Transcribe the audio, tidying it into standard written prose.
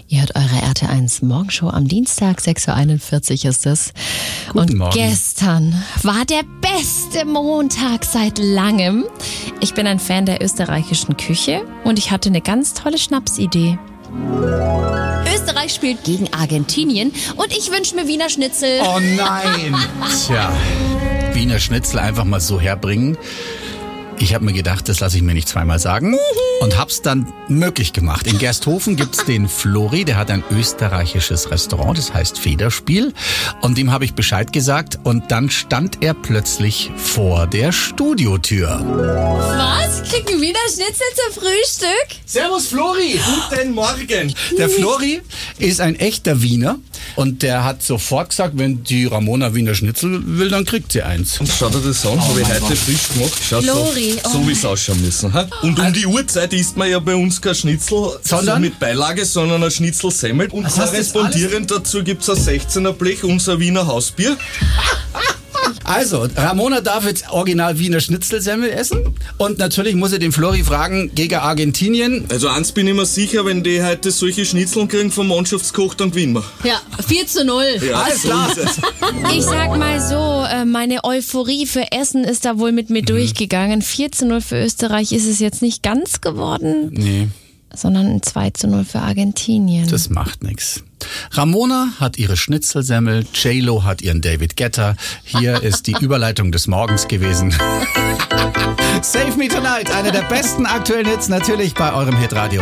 Ihr hört eure RT1 Morgenshow am Dienstag, 6.41 Uhr ist es. Guten Und Morgen. Gestern war der beste Montag seit langem. Ich bin ein Fan der österreichischen Küche und ich hatte eine ganz tolle Schnapsidee. Österreich spielt gegen Argentinien und ich wünsche mir Wiener Schnitzel. Oh nein! Tja, Wiener Schnitzel einfach mal so herbringen. Ich habe mir gedacht, das lasse ich mir nicht zweimal sagen und hab's dann möglich gemacht. In Gersthofen gibt's den Flori, der hat ein österreichisches Restaurant, das heißt Federspiel. Und dem habe ich Bescheid gesagt und dann stand er plötzlich vor der Studiotür. Was? Kriegen Wiener Schnitzel zum Frühstück? Servus Flori! Guten Morgen. Der Flori ist ein echter Wiener und der hat sofort gesagt, wenn die Ramona Wiener Schnitzel will, dann kriegt sie eins. Und schau dir das an, habe ich heute frisch gemacht. Schaut Flori, so wie es ausschauen müssen. Ha? Und um die Uhrzeit isst man ja bei uns kein Schnitzel Sondern? so mit Beilage, sondern ein Schnitzelsemmel. Und Was heißt das korrespondierend dazu gibt's ein 16er Blech, unser Wiener Hausbier. Also, Ramona darf jetzt original Wiener Schnitzelsemmel essen und natürlich muss er den Flori fragen, gegen Argentinien. Also eins bin ich mir sicher, wenn die heute solche Schnitzeln kriegen vom Mannschaftskoch, dann gewinnen wir. Ja, 4:0. Ja, Alles so klar. ist es. Ich sag mal so, meine Euphorie für Essen ist da wohl mit mir durchgegangen. 4:0 für Österreich ist es jetzt nicht ganz geworden, Nee, sondern ein 2:0 für Argentinien. das macht nix. Ramona hat ihre Schnitzelsemmel, J-Lo hat ihren David Guetta. Hier ist die Überleitung des Morgens gewesen. Save Me Tonight, einer der besten aktuellen Hits natürlich bei eurem Hitradio.